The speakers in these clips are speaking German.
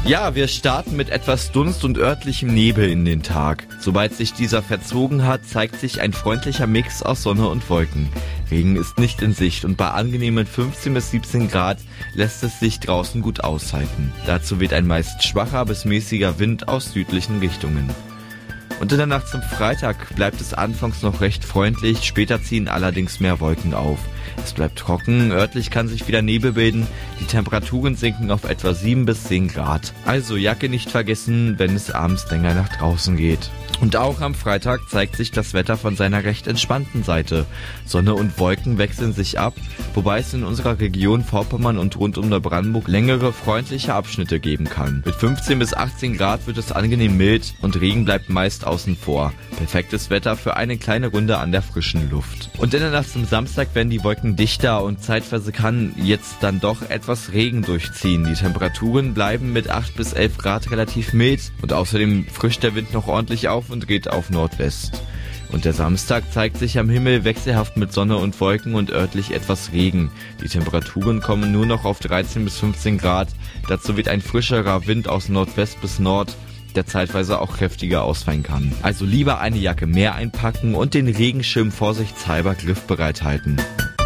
Ja, wir starten mit etwas Dunst und örtlichem Nebel in den Tag. Sobald sich dieser verzogen hat, zeigt sich ein freundlicher Mix aus Sonne und Wolken. Regen ist nicht in Sicht und bei angenehmen 15 bis 17 Grad lässt es sich draußen gut aushalten. Dazu weht ein meist schwacher bis mäßiger Wind aus südlichen Richtungen. Und in der Nacht zum Freitag bleibt es anfangs noch recht freundlich, später ziehen allerdings mehr Wolken auf. Es bleibt trocken, örtlich kann sich wieder Nebel bilden, die Temperaturen sinken auf etwa 7 bis 10 Grad. Also Jacke nicht vergessen, wenn es abends länger nach draußen geht. Und auch am Freitag zeigt sich das Wetter von seiner recht entspannten Seite. Sonne und Wolken wechseln sich ab, wobei es in unserer Region Vorpommern und rund um Neubrandenburg längere freundliche Abschnitte geben kann. Mit 15 bis 18 Grad wird es angenehm mild und Regen bleibt meist außen vor. Perfektes Wetter für eine kleine Runde an der frischen Luft. Und in der Nacht zum Samstag werden die Wolken dichter und zeitweise kann jetzt dann doch etwas Regen durchziehen. Die Temperaturen bleiben mit 8 bis 11 Grad relativ mild und außerdem frischt der Wind noch ordentlich auf und geht auf Nordwest. Und der Samstag zeigt sich am Himmel wechselhaft mit Sonne und Wolken und örtlich etwas Regen. Die Temperaturen kommen nur noch auf 13 bis 15 Grad. Dazu weht ein frischerer Wind aus Nordwest bis Nord, der zeitweise auch kräftiger ausfallen kann. Also lieber eine Jacke mehr einpacken und den Regenschirm vorsichtshalber griffbereit halten.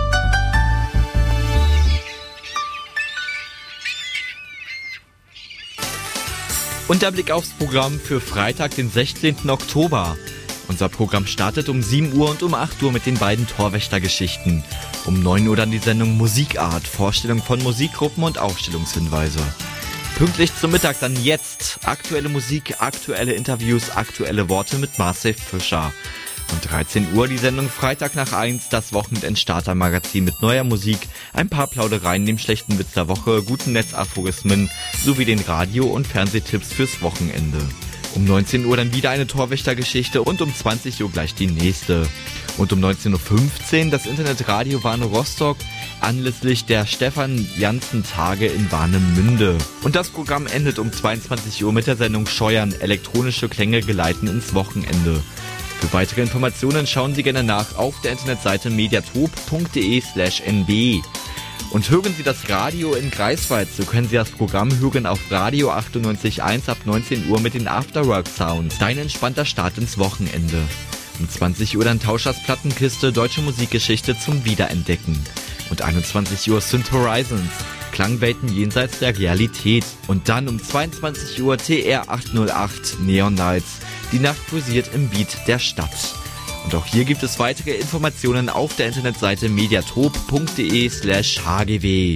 Und der Blick aufs Programm für Freitag, den 16. Oktober. Unser Programm startet um 7 Uhr und um 8 Uhr mit den beiden Torwächtergeschichten. Um 9 Uhr dann die Sendung Musikart, Vorstellung von Musikgruppen und Aufstellungshinweise. Pünktlich zum Mittag dann jetzt aktuelle Musik, aktuelle Interviews, aktuelle Worte mit Marcel Fischer. Um 13 Uhr die Sendung Freitag nach 1, das Wochenend-Starter-Magazin mit neuer Musik, ein paar Plaudereien, dem schlechten Witz der Woche, guten Netzaphorismen sowie den Radio- und Fernsehtipps fürs Wochenende. Um 19 Uhr dann wieder eine Torwächtergeschichte und um 20 Uhr gleich die nächste. Und um 19.15 Uhr das Internetradio Warne Rostock anlässlich der Stefan-Janssen-Tage in Warnemünde. Und das Programm endet um 22 Uhr mit der Sendung Scheuern, elektronische Klänge geleiten ins Wochenende. Für weitere Informationen schauen Sie gerne nach auf der Internetseite mediatrop.de/nb. Und hören Sie das Radio in Greifswald, so können Sie das Programm hören auf Radio 98.1 ab 19 Uhr mit den Afterwork-Sounds. Dein entspannter Start ins Wochenende. Um 20 Uhr dann Tauschers Plattenkiste, deutsche Musikgeschichte zum Wiederentdecken. Und 21 Uhr Synth Horizons, Klangwelten jenseits der Realität. Und dann um 22 Uhr TR 808 Neon Nights. Die Nacht pulsiert im Beat der Stadt. Und auch hier gibt es weitere Informationen auf der Internetseite mediatrop.de/hgw.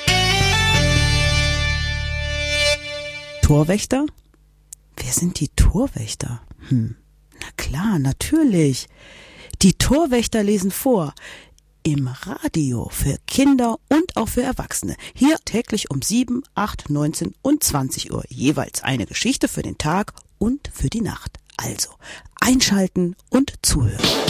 Torwächter? Wer sind die Torwächter? Na klar, natürlich. Die Torwächter lesen vor. Im Radio für Kinder und auch für Erwachsene. Hier täglich um 7, 8, 19 und 20 Uhr. Jeweils eine Geschichte für den Tag und für die Nacht. Also einschalten und zuhören.